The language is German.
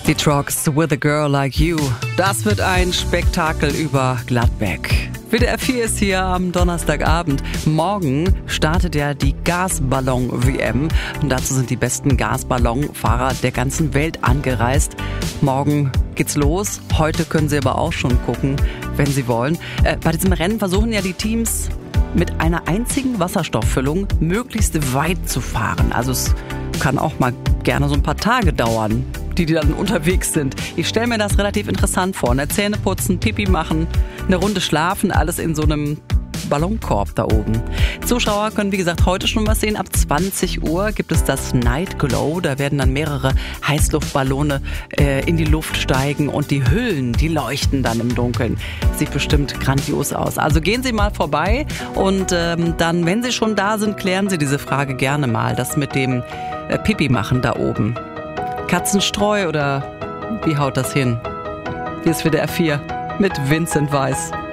Die Trucks with a Girl Like You. Das wird ein Spektakel über Gladbeck. WDR 4 ist hier am Donnerstagabend. Morgen startet ja die Gasballon-WM. Und dazu sind die besten Gasballonfahrer der ganzen Welt angereist. Morgen geht's los. Heute können Sie aber auch schon gucken, wenn Sie wollen. Bei diesem Rennen versuchen ja die Teams mit einer einzigen Wasserstofffüllung möglichst weit zu fahren. Also es kann auch mal gerne so ein paar Tage dauern, die dann unterwegs sind. Ich stelle mir das relativ interessant vor. Zähne putzen, Pipi machen, eine Runde schlafen, alles in so einem Ballonkorb da oben. Zuschauer können, wie gesagt, heute schon was sehen. Ab 20 Uhr gibt es das Night Glow. Da werden dann mehrere Heißluftballone in die Luft steigen und die Hüllen, die leuchten dann im Dunkeln. Sieht bestimmt grandios aus. Also gehen Sie mal vorbei und dann, wenn Sie schon da sind, klären Sie diese Frage gerne mal. Das mit dem Pipi machen da oben. Katzenstreu oder wie haut das hin? Hier ist WDR 4 mit Vincent Weiss.